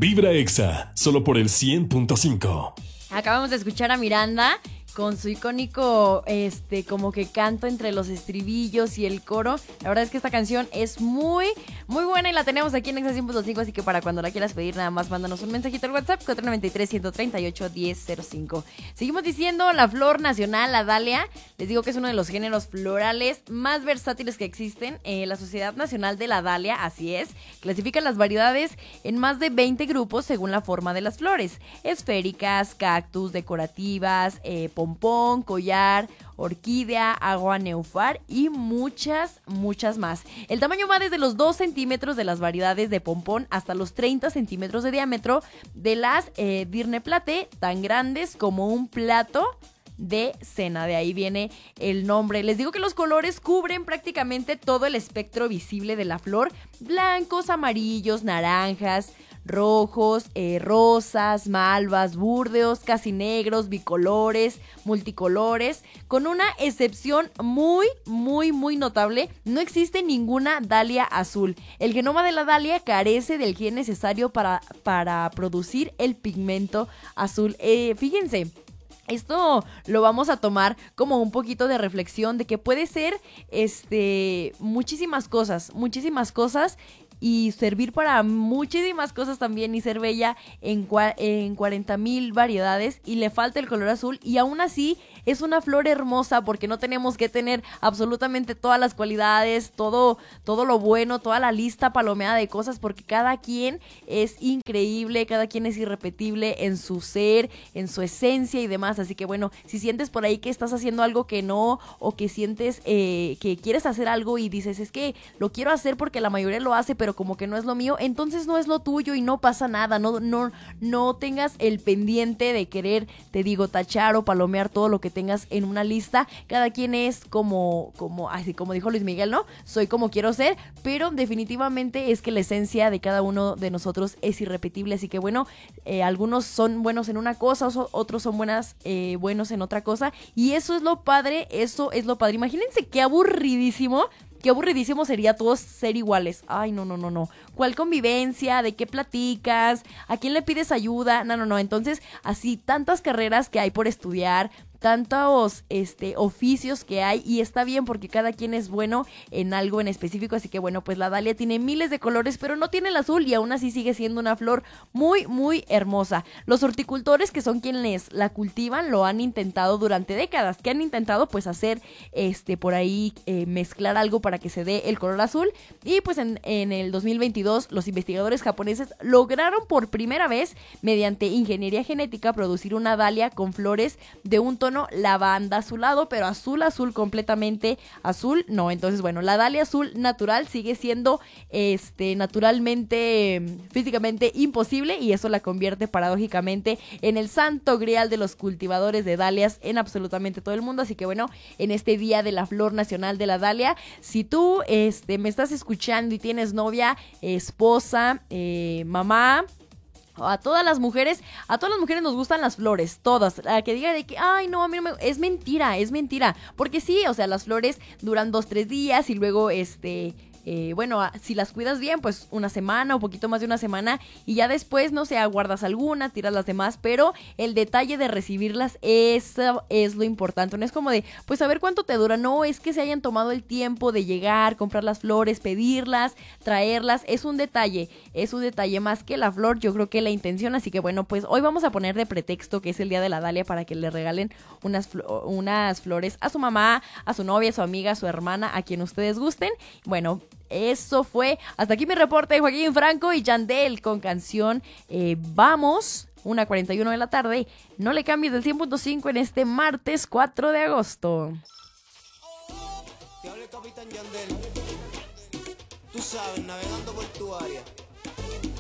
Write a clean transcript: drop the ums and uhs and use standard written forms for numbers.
Vibra Exa, solo por el 100.5. Acabamos de escuchar a Miranda con su icónico, como que canto entre los estribillos y el coro. La verdad es que esta canción es muy, muy buena y la tenemos aquí en Exa 100.5, así que para cuando la quieras pedir, nada más mándanos un mensajito al WhatsApp, 493-138-1005. Seguimos diciendo la flor nacional, la dalia. Les digo que es uno de los géneros florales más versátiles que existen. La Sociedad Nacional de la Dalia, así es, clasifica las variedades en más de 20 grupos según la forma de las flores. Esféricas, cactus, decorativas, pompón, collar, orquídea, agua neufar y muchas, muchas más. El tamaño va desde los 2 centímetros de las variedades de pompón hasta los 30 centímetros de diámetro de las Dirneplate, tan grandes como un plato de cena. De ahí viene el nombre. Les digo que los colores cubren prácticamente todo el espectro visible de la flor: blancos, amarillos, naranjas, rojos, rosas, malvas, búrdeos, casi negros, bicolores, multicolores. Con una excepción muy, muy, muy notable, no existe ninguna dalia azul. El genoma de la dalia carece del gen necesario para producir el pigmento azul. Fíjense, esto lo vamos a tomar como un poquito de reflexión de que puede ser muchísimas cosas y servir para muchísimas cosas también y ser bella en 40,000 variedades, y le falta el color azul y aún así es una flor hermosa porque no tenemos que tener absolutamente todas las cualidades, todo lo bueno, toda la lista palomeada de cosas, porque cada quien es increíble, cada quien es irrepetible en su ser, en su esencia y demás. Así que bueno, si sientes por ahí que estás haciendo algo que no, o que sientes que quieres hacer algo y dices, es que lo quiero hacer porque la mayoría lo hace, pero como que no es lo mío, entonces no es lo tuyo y no pasa nada. No tengas el pendiente de querer, te digo, tachar o palomear todo lo que tengas en una lista. Cada quien es así como dijo Luis Miguel, ¿no? Soy como quiero ser, pero definitivamente es que la esencia de cada uno de nosotros es irrepetible. Así que bueno, algunos son buenos en una cosa, otros son buenos en otra cosa, y eso es lo padre, Imagínense qué aburridísimo sería todos ser iguales. Ay, no. ¿Cuál convivencia? ¿De qué platicas? ¿A quién le pides ayuda? No. Entonces, así tantas carreras que hay por estudiar, tantos oficios que hay, y está bien porque cada quien es bueno en algo en específico. Así que bueno, pues la dalia tiene miles de colores, pero no tiene el azul, y aún así sigue siendo una flor muy, muy hermosa. Los horticultores, que son quienes la cultivan, lo han intentado durante décadas. ¿Qué han intentado? Pues hacer por ahí mezclar algo para que se dé el color azul, y pues en el 2022 los investigadores japoneses lograron por primera vez, mediante ingeniería genética, producir una dalia con flores de un tono lavanda azulado, pero azul completamente azul no. Entonces bueno, la dalia azul natural sigue siendo naturalmente, físicamente imposible, y eso la convierte paradójicamente en el santo grial de los cultivadores de dalias en absolutamente todo el mundo. Así que bueno, en este día de la flor nacional de la dalia, si tú me estás escuchando y tienes novia, esposa, mamá, a todas las mujeres nos gustan las flores, todas. La que diga de que, ay, no, a mí no me... Es mentira, porque sí, o sea, las flores duran 2-3 días y luego, si las cuidas bien, pues una semana, un poquito más de una semana, y ya después, no sé, aguardas algunas, tiras las demás, pero el detalle de recibirlas, eso es lo importante. No es como de, pues a ver cuánto te dura, no, es que se hayan tomado el tiempo de llegar, comprar las flores, pedirlas, traerlas. Es un detalle más que la flor, yo creo que la intención. Así que bueno, pues hoy vamos a poner de pretexto que es el día de la dalia para que le regalen unas flores a su mamá, a su novia, a su amiga, a su hermana, a quien ustedes gusten. Bueno, eso fue. Hasta aquí mi reporte de Joaquín Franco y Yandel con canción Vamos, 1:41 de la tarde. No le cambies del 100.5 en este martes 4 de agosto. Te habla el Capitán Yandel. Tú sabes, navegando por tu área.